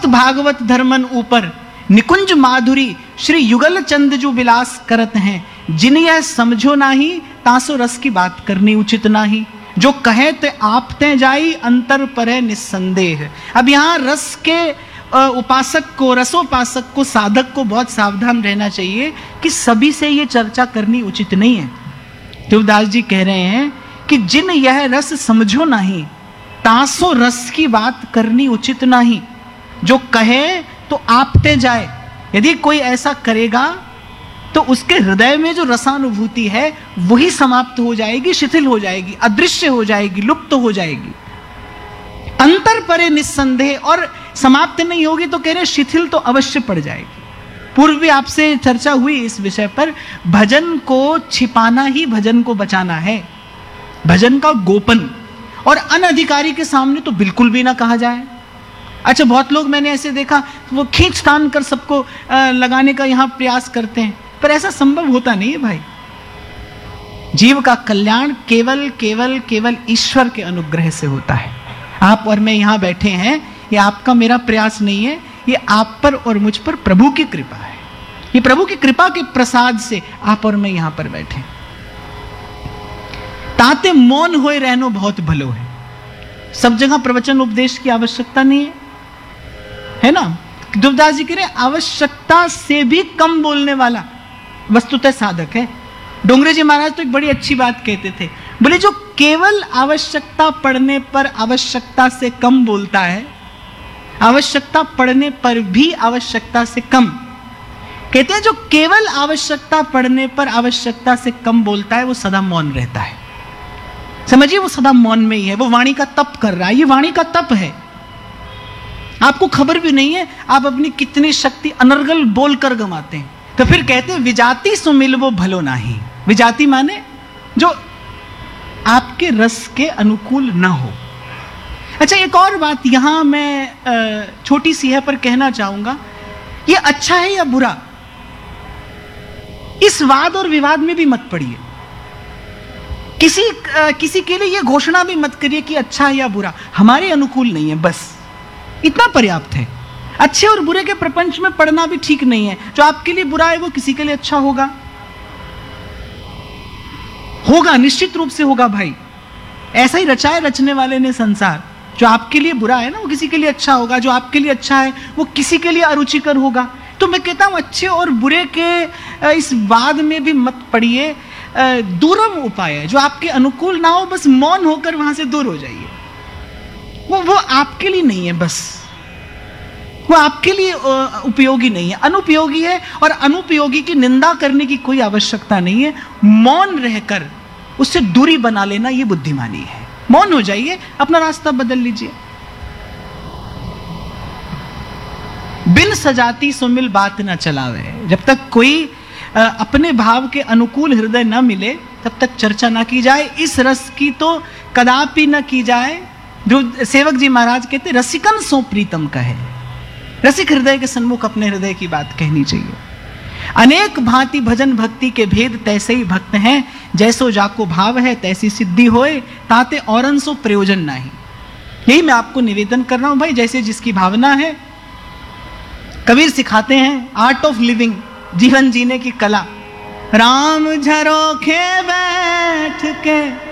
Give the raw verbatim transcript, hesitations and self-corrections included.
भागवत धर्मन ऊपर निकुंज माधुरी श्री युगल चंद जो विलास करत हैं, जिन यह समझो नाही तासो रस की बात करनी उचित नाही, जो कहे ते आप ते जाई अंतर पर है निस्संदेह। अब यहाँ रस के उपासक को, रसोपासक को, साधक को बहुत सावधान रहना चाहिए कि सभी से ये चर्चा करनी उचित नहीं है। तुलसीदास जी कह रहे हैं कि जिन यह रस समझो नहीं तासो रस की बात करनी उचित नहीं, जो कहे तो आपते जाए। यदि कोई ऐसा करेगा तो उसके हृदय में जो रसानुभूति है वही समाप्त हो जाएगी, शिथिल हो जाएगी, अदृश्य हो जाएगी, लुप्त हो जाएगी। अंतर परे निस्संदेह, और समाप्त नहीं होगी तो कह रहे शिथिल तो अवश्य पड़ जाएगी। पूर्व भी आपसे चर्चा हुई इस विषय पर, भजन को छिपाना ही भजन को बचाना है, भजन का गोपन, और अनधिकारी के सामने तो बिल्कुल भी ना कहा जाए। अच्छा, बहुत लोग मैंने ऐसे देखा वो खींच तान कर सबको लगाने का यहाँ प्रयास करते हैं, पर ऐसा संभव होता नहीं है भाई। जीव का कल्याण केवल केवल केवल ईश्वर के अनुग्रह से होता है। आप और मैं यहाँ बैठे हैं, ये आपका मेरा प्रयास नहीं है, ये आप पर और मुझ पर प्रभु की कृपा है। ये प्रभु की कृपा के प्रसाद से आप और मैं यहाँ पर बैठे। ताते मौन होए रहनो बहुत भलो है। सब जगह प्रवचन उपदेश की आवश्यकता नहीं है, है ना। तुलसीदास जी कह रहे आवश्यकता से भी कम बोलने वाला वस्तुतः साधक है। डोंगरे जी महाराज तो एक बड़ी अच्छी बात कहते थे, बोले जो केवल आवश्यकता पड़ने पर आवश्यकता से कम बोलता है, आवश्यकता पड़ने पर भी आवश्यकता से कम, कहते हैं जो केवल आवश्यकता पड़ने पर आवश्यकता से कम बोलता है वो सदा मौन रहता है। समझिए, वो सदा मौन में ही है, वो वाणी का तप कर रहा है। ये वाणी का तप है, आपको खबर भी नहीं है आप अपनी कितनी शक्ति अनर्गल बोलकर गंवाते हैं। तो फिर कहते हैं विजाति सुमिल वो भलो नाही। विजाति माने जो आपके रस के अनुकूल ना हो। अच्छा, एक और बात यहां मैं छोटी सी है पर कहना चाहूंगा, ये अच्छा है या बुरा, इस वाद और विवाद में भी मत पड़िए। किसी किसी के लिए यह घोषणा भी मत करिए कि अच्छा है या बुरा, हमारे अनुकूल नहीं है, बस इतना पर्याप्त है। अच्छे और बुरे के प्रपंच में पढ़ना भी ठीक नहीं है। जो आपके लिए बुरा है वो किसी के लिए अच्छा होगा, होगा निश्चित रूप से होगा भाई। ऐसा ही रचाए रचने वाले ने संसार। जो आपके लिए बुरा है ना वो किसी के लिए अच्छा होगा, जो आपके लिए अच्छा है वो किसी के लिए अरुचिकर होगा। तो मैं कहता हूं अच्छे और बुरे के इस वाद में भी मत पड़िए। दूरम उपाय है, जो आपके अनुकूल ना हो बस मौन होकर वहां से दूर हो जाइए। वो वो आपके लिए नहीं है, बस वो आपके लिए उपयोगी नहीं है, अनुपयोगी है। और अनुपयोगी की निंदा करने की कोई आवश्यकता नहीं है। मौन रहकर उससे दूरी बना लेना ये बुद्धिमानी है। मौन हो जाइए, अपना रास्ता बदल लीजिए। बिन सजाती सुमिल बात ना चलावे। जब तक कोई अपने भाव के अनुकूल हृदय न मिले तब तक चर्चा ना की जाए। इस रस की तो कदापि न की जाए। जो सेवक जी महाराज कहते रसिकन सो प्रीतम कहे। रसिक हृदय के सन्मुख अपने हृदय की बात कहनी चाहिए। अनेक भांति भजन भक्ति के भेद तैसे ही भक्त हैं, जैसो जाको भाव है तैसी सिद्धि होए, ताते औरन सो प्रयोजन नहीं। यही मैं आपको निवेदन कर रहा हूं भाई, जैसे जिसकी भावना है। कबीर सिखाते हैं आर्ट ऑफ लिविंग, जीवन जीने की कला। राम झरोखे बैठ के